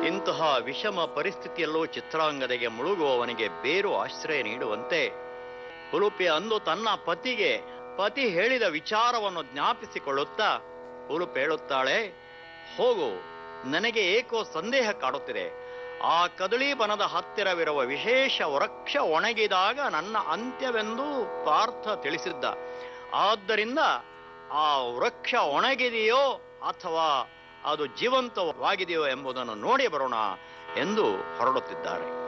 ಇಂತಹ ವಿಷಮ ಪರಿಸ್ಥಿತಿಯಲ್ಲೂ ಚಿತ್ರಾಂಗದೆಗೆ ಮುಳುಗುವವನಿಗೆ ಬೇರು ಆಶ್ರಯ ನೀಡುವಂತೆ ಉಲುಪೆ ಅಂದು ತನ್ನ ಪತಿ ಹೇಳಿದ ವಿಚಾರವನ್ನು ಜ್ಞಾಪಿಸಿಕೊಳ್ಳುತ್ತಾ ಉಲುಪೆ ಹೇಳುತ್ತಾಳೆ, ಹೋಗು, ನನಗೆ ಏಕೋ ಸಂದೇಹ ಕಾಡುತ್ತಿದೆ. ಆ ಕದಳಿ ಬನದ ಹತ್ತಿರವಿರುವ ವಿಶೇಷ ವೃಕ್ಷ ಒಣಗಿದಾಗ ನನ್ನ ಅಂತ್ಯವೆಂದು ಪಾರ್ಥ ತಿಳಿಸಿದ್ದ. ಆದ್ದರಿಂದ ಆ ವೃಕ್ಷ ಒಣಗಿದೆಯೋ ಅಥವಾ ಅದು ಜೀವಂತವಾಗಿದೆಯೋ ಎಂಬುದನ್ನು ನೋಡಿ ಬರೋಣ ಎಂದು ಹೊರಡುತ್ತಿದ್ದಾರೆ.